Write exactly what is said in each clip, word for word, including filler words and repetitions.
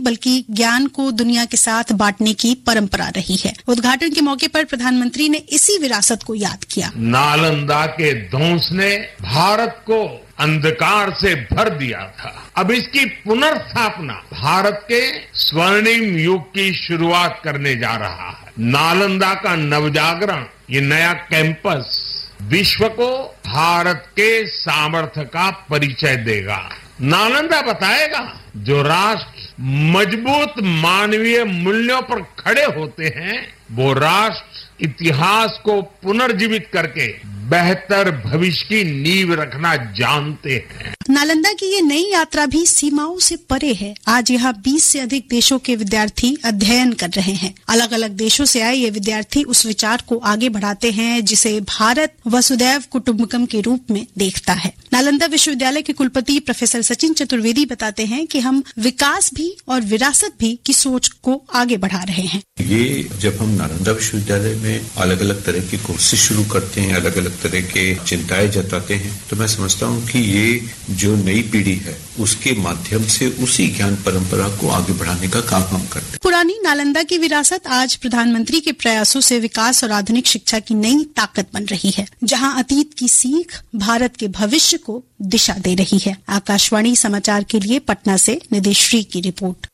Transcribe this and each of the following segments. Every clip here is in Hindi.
बल्कि ज्ञान को दुनिया के साथ बांटने की परंपरा रही है। उद्घाटन के मौके पर प्रधानमंत्री ने इसी विरासत को याद किया। नालंदा के ध्वंस ने भारत को अंधकार से भर दिया था। अब इसकी पुनर्स्थापना भारत के स्वर्णिम युग की शुरुआत करने जा रहा है। नालंदा का नवजागरण, ये नया कैंपस विश्व को भारत के सामर्थ्य का परिचय देगा। नालंदा बताएगा, जो राष्ट्र मजबूत मानवीय मूल्यों पर खड़े होते हैं, वो राष्ट्र इतिहास को पुनर्जीवित करके बेहतर भविष्य की नींव रखना जानते हैं। नालंदा की ये नई यात्रा भी सीमाओं से परे है। आज यहाँ बीस से अधिक देशों के विद्यार्थी अध्ययन कर रहे हैं। अलग अलग देशों से आए ये विद्यार्थी उस विचार को आगे बढ़ाते हैं जिसे भारत वसुदैव कुटुंबकम के रूप में देखता है। नालंदा विश्वविद्यालय के कुलपति प्रोफेसर सचिन चतुर्वेदी बताते हैं कि हम विकास भी और विरासत भी की सोच को आगे बढ़ा रहे हैं। ये जब हम नालंदा विश्वविद्यालय में अलग अलग तरह के कोर्सेज शुरू करते हैं, अलग अलग तरह के चिंताएं जताते हैं, तो मैं समझता हूँ कि ये जो नई पीढ़ी है उसके माध्यम से उसी ज्ञान परंपरा को आगे बढ़ाने का काम हम करते हैं। पुरानी नालंदा की विरासत आज प्रधानमंत्री के प्रयासों से विकास और आधुनिक शिक्षा की नई ताकत बन रही है, जहां अतीत की सीख भारत के भविष्य को दिशा दे रही है। आकाशवाणी समाचार के लिए पटना से निधि श्री की रिपोर्ट।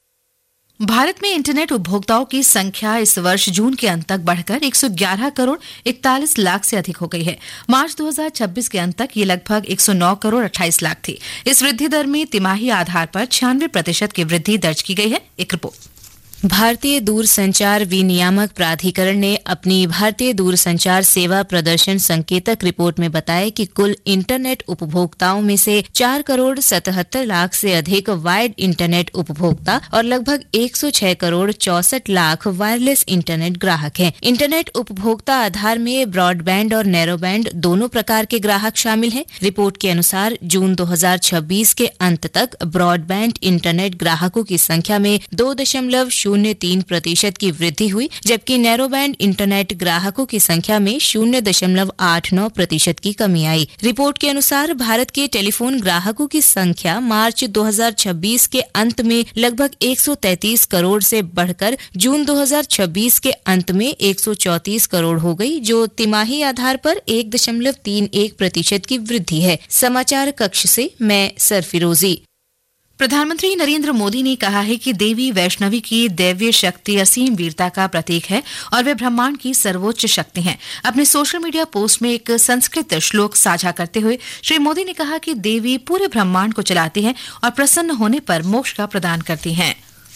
भारत में इंटरनेट उपभोक्ताओं की संख्या इस वर्ष जून के अंत तक बढ़कर एक सौ ग्यारह करोड़ इकतालीस लाख से अधिक हो गई है। मार्च दो हज़ार छब्बीस के अंत तक ये लगभग एक सौ नौ करोड़ अट्ठाईस लाख थी। इस वृद्धि दर में तिमाही आधार पर छियानवे प्रतिशत की वृद्धि दर्ज की गई है। एक रिपोर्ट। भारतीय दूरसंचार विनियामक प्राधिकरण ने अपनी भारतीय दूरसंचार सेवा प्रदर्शन संकेतक रिपोर्ट में बताया कि कुल इंटरनेट उपभोक्ताओं में से चार करोड़ सतहत्तर लाख से अधिक वायर्ड इंटरनेट उपभोक्ता और लगभग एक सौ छह करोड़ चौसठ लाख वायरलेस इंटरनेट ग्राहक हैं। इंटरनेट उपभोक्ता आधार में ब्रॉडबैंड और नैरोबैंड दोनों प्रकार के ग्राहक शामिल हैं। रिपोर्ट के अनुसार जून दो हज़ार छब्बीस के अंत तक ब्रॉडबैंड इंटरनेट ग्राहकों की संख्या में दो दशमलव शून्य तीन प्रतिशत की वृद्धि हुई, जबकि नैरोबैंड इंटरनेट ग्राहकों की संख्या में शून्य दशमलव आठ नौ प्रतिशत की कमी आई। रिपोर्ट के अनुसार भारत के टेलीफोन ग्राहकों की संख्या मार्च दो हज़ार छब्बीस के अंत में लगभग एक सौ तैंतीस करोड़ से बढ़कर जून दो हज़ार छब्बीस के अंत में एक सौ चौंतीस करोड़ हो गई, जो तिमाही आधार पर एक दशमलव तीन एक प्रतिशत की वृद्धि है। समाचार कक्ष से मैं सरफिरोजी। प्रधानमंत्री नरेंद्र मोदी ने कहा है कि देवी वैष्णवी की दैवीय शक्ति असीम वीरता का प्रतीक है और वे ब्रह्मांड की सर्वोच्च शक्ति हैं। अपने सोशल मीडिया पोस्ट में एक संस्कृत श्लोक साझा करते हुए श्री मोदी ने कहा कि देवी पूरे ब्रह्मांड को चलाती हैं और प्रसन्न होने पर मोक्ष का प्रदान करती हैं।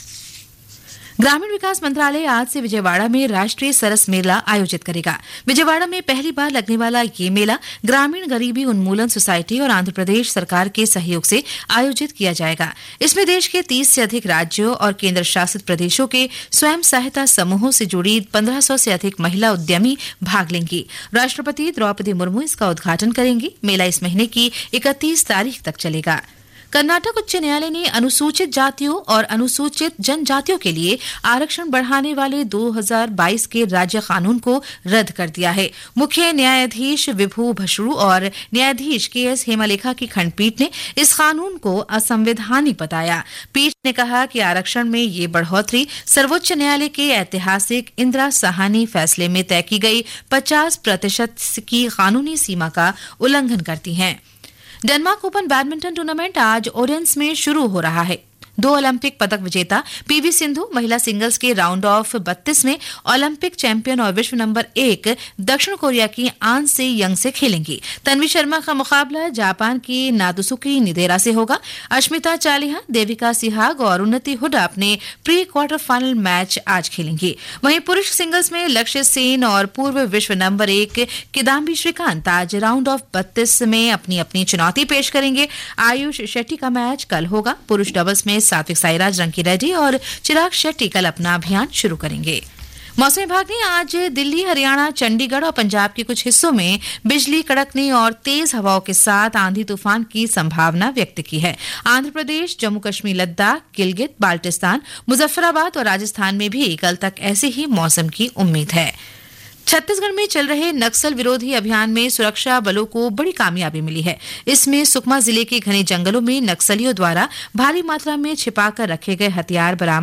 ग्रामीण विकास मंत्रालय आज से विजयवाड़ा में राष्ट्रीय सरस मेला आयोजित करेगा। विजयवाड़ा में पहली बार लगने वाला ये मेला ग्रामीण गरीबी उन्मूलन सोसाइटी और आंध्र प्रदेश सरकार के सहयोग से आयोजित किया जाएगा। इसमें देश के तीस से अधिक राज्यों और केंद्र शासित प्रदेशों के स्वयं सहायता समूहों से जुड़ी पंद्रह सौ से अधिक महिला उद्यमी भाग लेंगी। राष्ट्रपति द्रौपदी मुर्मू इसका उद्घाटन करेंगी। मेला इस महीने की इकतीस तारीख तक चलेगा। कर्नाटक उच्च न्यायालय ने अनुसूचित जातियों और अनुसूचित जनजातियों के लिए आरक्षण बढ़ाने वाले दो हज़ार बाईस के राज्य कानून को रद्द कर दिया है। मुख्य न्यायाधीश विभू भशरू और न्यायाधीश के एस हेमलेखा की खंडपीठ ने इस कानून को असंवैधानिक बताया। पीठ ने कहा कि आरक्षण में ये बढ़ोतरी सर्वोच्च न्यायालय के ऐतिहासिक इंदिरा साहनी फैसले में तय की गई पचास प्रतिशत की कानूनी सीमा का उल्लंघन करती है। डेनमार्क ओपन बैडमिंटन टूर्नामेंट आज ओरेंस में शुरू हो रहा है। दो ओलंपिक पदक विजेता पीवी सिंधु महिला सिंगल्स के राउंड ऑफ बत्तीस में ओलंपिक चैंपियन और विश्व नंबर एक दक्षिण कोरिया की आन से यंग से खेलेंगी। तन्वी शर्मा का मुकाबला जापान की नादुसुकी निदेरा से होगा। अश्मिता चालिहा, देविका सिहाग और उन्नति हुडा अपने प्री क्वार्टर फाइनल मैच आज खेलेंगी। वहीं पुरुष सिंगल्स में लक्ष्य सेन और पूर्व विश्व नंबर एक किदाम्बी श्रीकांत आज राउंड ऑफ बत्तीस में अपनी अपनी चुनौती पेश करेंगे। आयुष शेट्टी का मैच कल होगा। पुरुष डबल्स में सात्विक साईराज, रंकी रेड्डी और चिराग शेट्टी कल अपना अभियान शुरू करेंगे। मौसम विभाग ने आज दिल्ली, हरियाणा, चंडीगढ़ और पंजाब के कुछ हिस्सों में बिजली कड़कने और तेज हवाओं के साथ आंधी तूफान की संभावना व्यक्त की है। आंध्र प्रदेश, जम्मू कश्मीर, लद्दाख, गिलगित, बाल्टिस्तान, मुजफ्फराबाद और राजस्थान में भी कल तक ऐसे ही मौसम की उम्मीद है। छत्तीसगढ़ में चल रहे नक्सल विरोधी अभियान में सुरक्षा बलों को बड़ी कामयाबी मिली है। इसमें सुकमा जिले के घने जंगलों में नक्सलियों द्वारा भारी मात्रा में छिपाकर रखे गए हथियार बरामद